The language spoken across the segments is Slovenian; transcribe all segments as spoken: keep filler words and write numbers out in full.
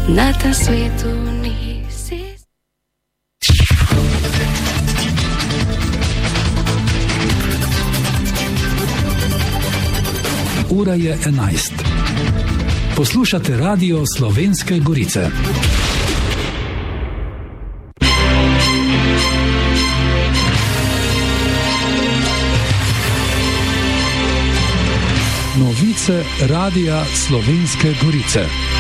na tem svetu nisi. Ura je enajst. Poslušate Radio Slovenske Gorice. Novice Radia Slovenske Gorice.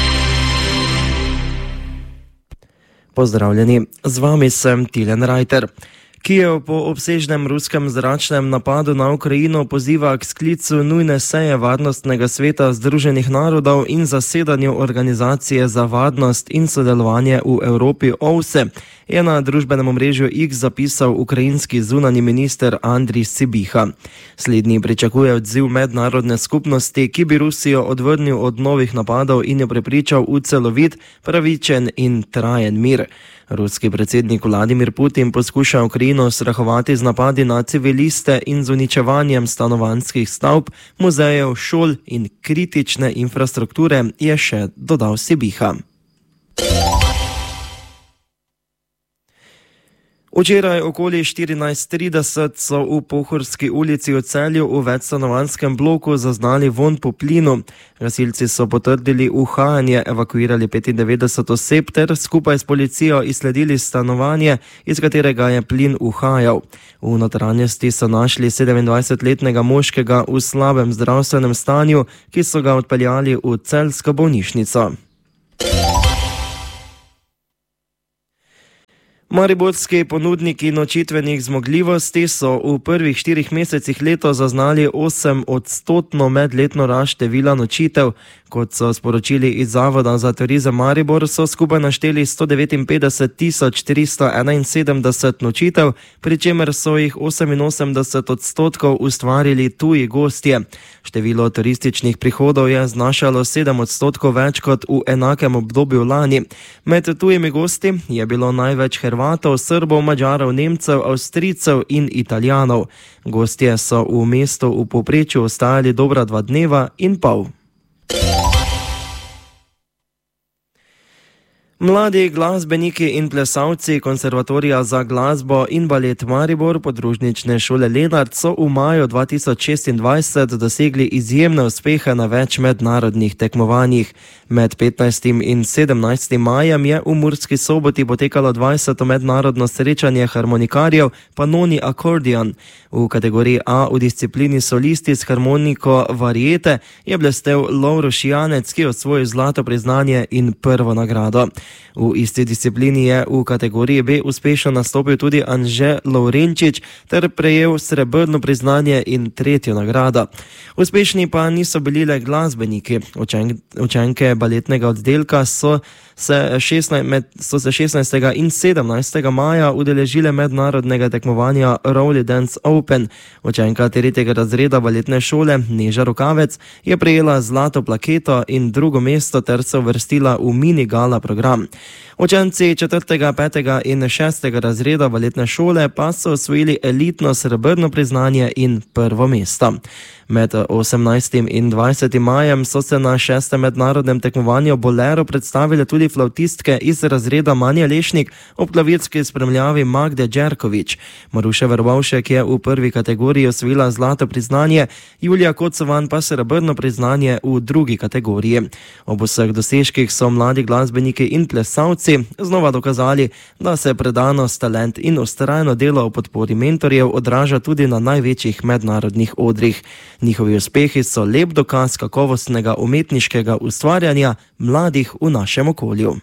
Pozdravljeni, z vami sem Tilen Rajter. Kijev po obsežnem ruskem zračnem napadu na Ukrajino poziva k sklicu nujne seje Varnostnega sveta Združenih narodov in zasedanju Organizacije za varnost in sodelovanje v Evropi O V S E, je na družbenem omrežju X zapisal ukrajinski zunanji minister Andrij Sibiha. Slednji pričakuje odziv mednarodne skupnosti, ki bi Rusijo odvrnil od novih napadov in jo prepričal v celovit, pravičen in trajen mir. Ruski predsednik Vladimir Putin poskuša Ukrajino strahovati z napadi na civiliste in z uničevanjem stanovanjskih stavb, muzejev, šol in kritične infrastrukture, je še dodal Sibiha. Včeraj okoli štirinajst trideset so v Pohorski ulici v Celju v večstanovanjskem bloku zaznali vonj po plinu. Gasilci so potrdili uhajanje, evakuirali petindevetdeset oseb ter skupaj s policijo izsledili stanovanje, iz katerega je plin uhajal. V notranjosti so našli sedemindvajsetletnega moškega v slabem zdravstvenem stanju, ki so ga odpeljali v celjsko bolnišnico. Mariborski ponudniki nočitvenih zmogljivosti so v prvih štirih mesecih letos zaznali osem odstotno medletno rast števila nočitev. Kot so sporočili iz Zavoda za turizem Maribor, so skupaj našteli sto devetinpetdeset tisoč tristo enainsedemdeset nočitev, pri čemer so jih oseminosemdeset odstotkov ustvarili tuji gostje. Število turističnih prihodov je znašalo sedem odstotkov več kot v enakem obdobju lani. Med tujimi gosti je bilo največ Hrvatov, Srbov, Mađarov, Nemcev, Avstrijcev in Italijanov. Gostje so v mestu v povprečju ostajali dobra dva dneva in pol. Mladi glasbeniki in plesalci Konservatorija za glasbo in balet Maribor podružnične šole Lenart so v maju dva tisoč šestindvajset dosegli izjemne uspehe na več mednarodnih tekmovanjih. Med petnajstim in sedemnajstim majem je v Murski Soboti potekalo dvajseto mednarodno srečanje harmonikarjev Panoni Accordion. V kategoriji A v disciplini solisti s harmoniko variete je blestel Lovro Šijanec, ki je osvojil zlato priznanje in prvo nagrado. V isti disciplini je v kategoriji B uspešno nastopil tudi Anže Lovrenčič ter prejel srebrno priznanje in tretjo nagrado. Uspešni pa niso bili le glasbeniki. Učen, učenke baletnega oddelka so se, šestnajst, med, so se šestnajstega in sedemnajstega maja udeležile mednarodnega tekmovanja Rowley Dance Open. Učenka tretjega razreda baletne šole Neža Rokavec je prejela zlato plaketo in drugo mesto ter se uvrstila v mini gala program. Učenci četrtega, petega in šestega razreda baletne šole pa so osvojili elitno srebrno priznanje in prvo mesto. Med osemnajstim in dvajsetim majem so se na šestem mednarodnem tekmovanju Bolero predstavile tudi flavtistke iz razreda Manja Lešnik ob klavirski spremljavi Magde Đerković. Maruša Verbovšek je v prvi kategoriji osvojila zlato priznanje, Julija Kocovan pa srebrno priznanje v drugi kategoriji. Ob vseh dosežkih so mladi glasbeniki in plesalci znova dokazali, da se predanost, talent in vztrajno delo v podpori mentorjev odraža tudi na največjih mednarodnih odrih. Njihovi uspehi so lep dokaz kakovostnega umetniškega ustvarjanja mladih v našem okolju.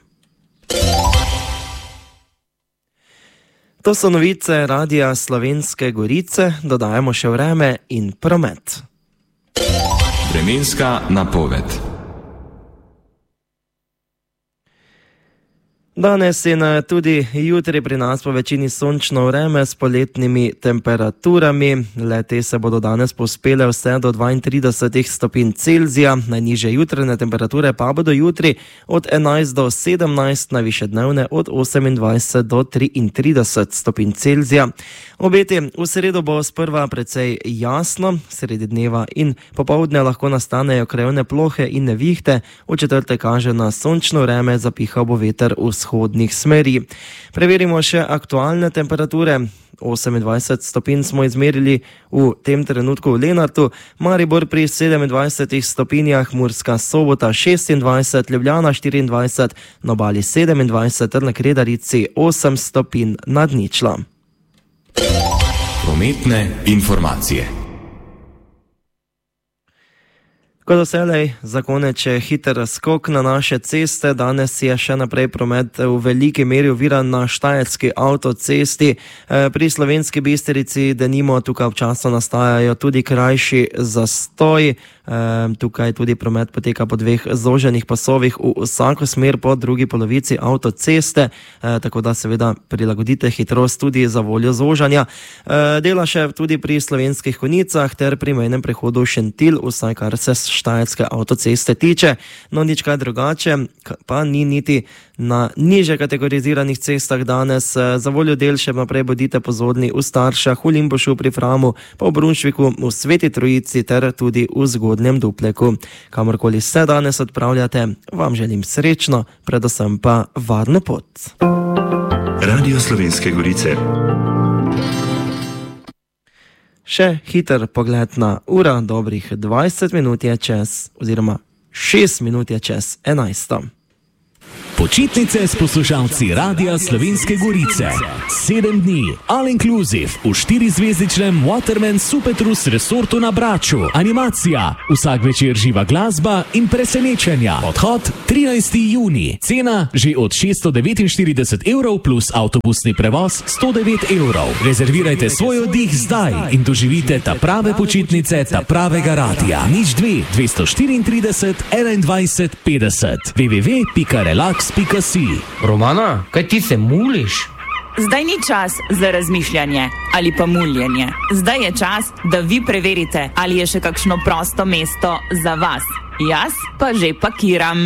To so novice Radia Slovenske Gorice, dodajamo še vreme in promet. Vremenska napoved. Danes in tudi jutri pri nas po večini sončno vreme s poletnimi temperaturami. Le-te se bodo danes povzpele vse do dvaintrideset stopinj Celzija, najnižje jutranje temperature pa bodo jutri od enajst do sedemnajst, najvišje dnevne od osemindvajset do triintrideset stopinj Celzija. Obeti v sredo bo sprva precej jasno, sredi dneva in popoldne lahko nastanejo krajevne plohe in nevihte, v četrtek kaže na sončno vreme, zapihal bo veter v vzhodnih smeri. Preverimo še aktualne temperature. osemindvajset stopinj smo izmerili v tem trenutku v Lenartu, Maribor pri sedemindvajsetih stopinjah, Murska Sobota šestindvajset, Ljubljana štiriindvajset, na Obali sedemindvajset ter na Kredarici osem stopinj nad ničlo. Prometne informacije. Kot doselej, za konec še hiter skok na naše ceste. Danes je še naprej promet v veliki meri oviran na štajerski avtocesti. Pri Slovenski Bistrici denimo tukaj občasno nastajajo tudi krajši zastoji. Tukaj tudi promet poteka po dveh zoženih pasovih v vsako smer po drugi polovici avtoceste, tako da seveda prilagodite hitrost tudi za voljo zožanja. Dela še tudi pri Slovenskih Konjicah ter pri mejnem prehodu Šentilj, vsaj kar se štajerske avtoceste tiče. No, nič kaj drugače pa ni niti na niže kategoriziranih cestah danes. Za voljo del še naprej bodite pozorni v Staršah, v Limbušu pri Framu, pa v Brunšviku, v Sveti Trojici ter tudi v Zgodnjem Dupleku. Kamorkoli se danes odpravljate, vam želim srečno, predvsem pa varno pot. Radio Slovenske Gorice. Še hiter pogled na ura, dobrih dvajset minut je čez, oziroma šest minut je čez enajsto. Počitnice s poslušalci Radia Slovenske Gorice. Sedem dni, all inclusive, v štirizvezdičnem Waterman Supertrus resortu na Braču. Animacija, vsak večer živa glasba in presenečenja. Odhod trinajsti junij, cena že od šeststo devetinštirideset evrov plus avtobusni prevoz sto devet evrov. Rezervirajte svoj oddih zdaj in doživite ta prave počitnice, ta pravega radia. Nič dve, dvesto štiriintrideset, enaindvajset, petdeset. w w w pika relax pika si. Romana, kaj ti se muliš? Zdaj ni čas za razmišljanje ali pa muljenje. Zdaj je čas, da vi preverite, ali je še kakšno prosto mesto za vas. Jaz pa že pakiram.